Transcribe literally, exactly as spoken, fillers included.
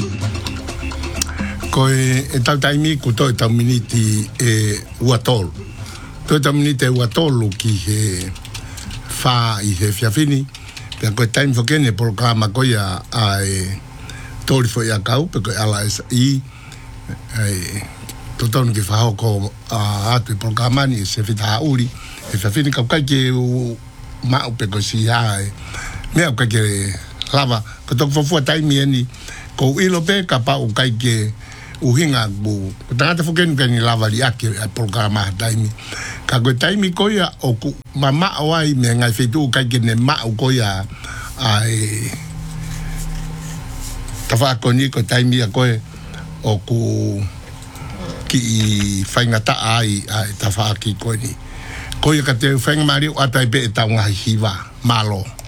ko e tau taimi ko to tau miniti e uatol to tau miniti e uatol ki he fa i he fiafini pe ko time fo kene programa ko ya ai tori fo ya kau pe ko ala i ai to ton ki fa ko a atu programa ni se fita uri e fiafini ka ka ke ma pe ko si ai me ka ke lava ko to fo fo taimi ni ko ilo pe ka pa o kai ke uhinga bu tangata foken kan lava li ake programa taimi ka ko taimi ko ya o ku mama wai me ngai fetu ka ke ne ma ko ya ai tafa ko ni ko taimi ko o ku ki fainga ta ai ai tafa ki ko ni ko ya ka te fainga mari o tai pe ta nga hiva malo